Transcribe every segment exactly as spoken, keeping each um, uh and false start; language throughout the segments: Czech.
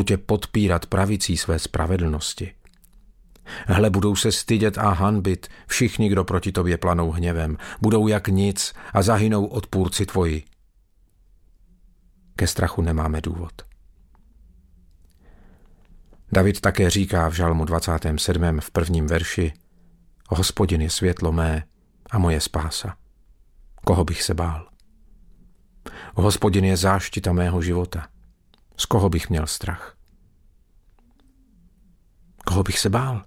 Budu tě podpírat pravicí své spravedlnosti. Hle, budou se stydět a hanbit všichni, kdo proti tobě planou hněvem. Budou jak nic a zahynou odpůrci tvoji. Ke strachu nemáme důvod. David také říká v žalmu dvacátém sedmém v prvním verši: Hospodin je světlo mé a moje spása. Koho bych se bál? Hospodin je záštita mého života. Z koho bych měl strach? Koho bych se bál?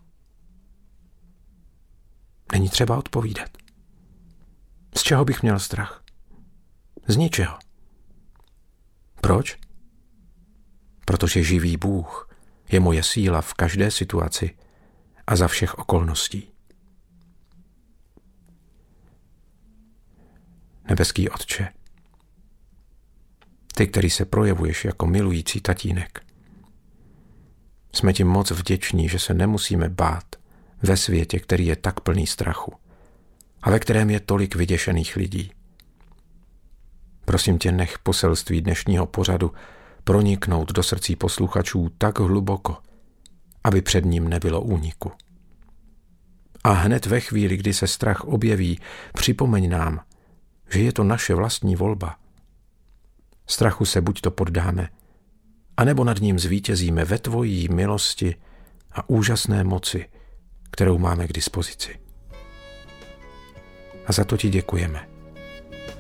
Není třeba odpovídat. Z čeho bych měl strach? Z ničeho. Proč? Protože živý Bůh je moje síla v každé situaci a za všech okolností. Nebeský Otče, ty, který se projevuješ jako milující tatínek, jsme ti moc vděční, že se nemusíme bát ve světě, který je tak plný strachu a ve kterém je tolik vyděšených lidí. Prosím tě, nech poselství dnešního pořadu proniknout do srdcí posluchačů tak hluboko, aby před ním nebylo úniku. A hned ve chvíli, kdy se strach objeví, připomeň nám, že je to naše vlastní volba. Strachu se buď to poddáme, anebo nad ním zvítězíme ve tvojí milosti a úžasné moci, kterou máme k dispozici. A za to ti děkujeme.